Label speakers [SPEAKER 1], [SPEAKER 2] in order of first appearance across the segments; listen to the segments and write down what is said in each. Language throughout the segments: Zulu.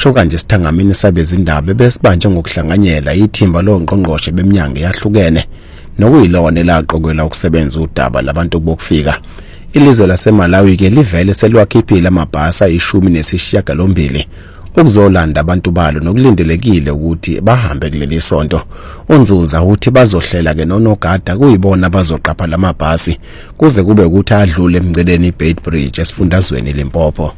[SPEAKER 1] Washo kanje sithangamini sabezindaba besibanje ngokuhlanganyela ithimba longqongqoshe beminyango yahlukene nokuyilona elaqokwela ukusebenza udaba labantu bokufika. Ilizwe laseMalawi ke livele selwakhiphile amabhasi 18 ukuzolanda abantu balo nokulindelekile ukuthi bahambe kuleli sonto. Unzuza uthi bazohlela ke nonogada kuyibona bazoqapha lamabhasi kuze kube ukuthi adlule emngceleni iBeitbridge esifundazweni Limpopo.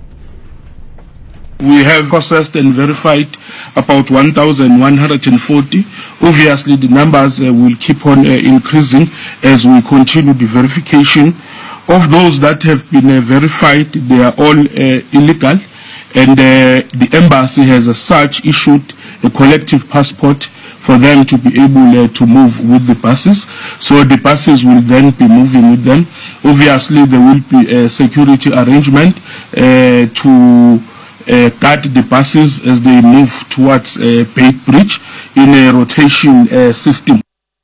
[SPEAKER 2] We have processed and verified about 1,140. Obviously, the numbers will keep on increasing as we continue the verification. Of those that have been verified, they are all illegal, and the embassy has as such issued a collective passport for them to be able to move with the buses. So the buses will then be moving with them. Obviously, there will be a security arrangement to guard the buses as they move towards Beitbridge in a rotation system.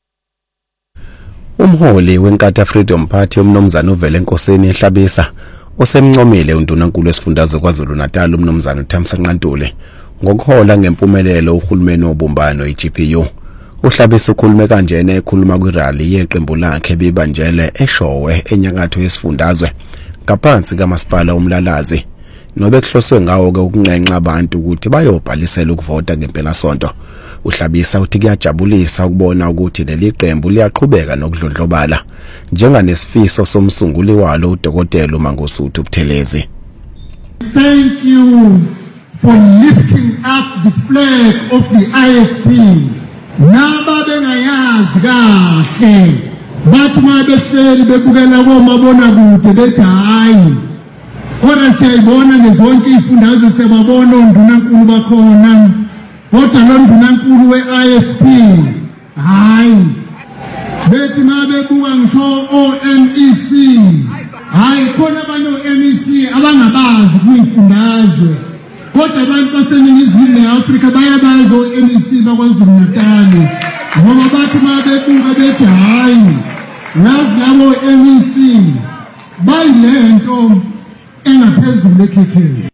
[SPEAKER 1] Umholi weNkatha Freedom Party umnomzana uVele Nkosini ehlabisa osemncomile undunankulu wesifundazwe kwaZulu Natal umnomzana uThamsanqa Ntuli ngokuhola ngempumelelo uhulumeni obumbano iGPU. Uhlabisa ukhulume kanjena ekhuluma kwirally yeqembu lakhe bibanjele eShowe enyakatho yesifundazwe ngaphansi kamasipala umlalazi nobekuhloswe ngawo ke ukunqenqa abantu ukuthi bayobhalisela ukuvota ngempela sonto. Uhlabisa uthi kuyajabulisa ukubona ukuthi leli qembu liyaqhubeka nokudlondlobala njenganesifiso somsunguli walo uDokotela uMangosuthu Buthelezi.
[SPEAKER 3] Thank you for lifting up the flag of the IFP. Naba bengayazi kahle bathi mabehleli bebukela komabona kude bethi hayi kodwa siyayibona ngezonke izifundazwe sebabona undunankulu bakhona kodwa lo ndunankulu weIFP hayi bethi mabebuka ngisho OMEC hayi khona abantu OMEC abangabazi kuyifundazwe kodwa abantu baseningizimu Afrika bayabazi OMEC bakwaZulu Natal ngoba bathi mabebuka bethi hayi yazi labo OMEC bayilento engaphezulu ekhekhe.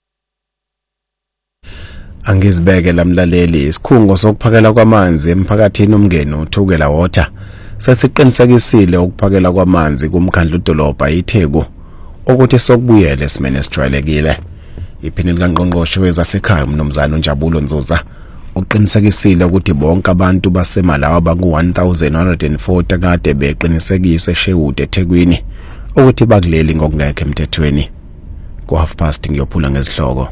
[SPEAKER 1] Angizibeke lamlaleli isikhungo sokuphakela kwamanzi emphakathini umngeno uthukela water sesiqinisekisile ukuphakela kwamanzi kumkhandlu dolobha iTheku ukuthi sokubuyela esimene esijwayelekile. Iphini likaNgqongqoshe wezasekhaya umnomzana uNjabulo Nzuza uqinisekisile ukuthi bonke abantu baseMalawi abangu-1140 kade beqinisekiswe eShewude eThekwini ukuthi bakuleli ngokungekho emthethweni. Ku 1:30 ngiyophula ngezihloko.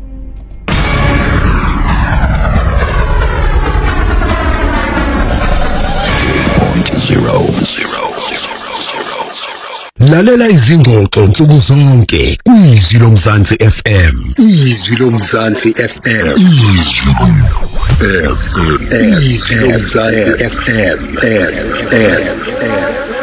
[SPEAKER 4] Lalela izingxoxo nsuku zonke kwizwi lomzansi FM. Izwi lomzansi FM. Izwi lomzansi FM.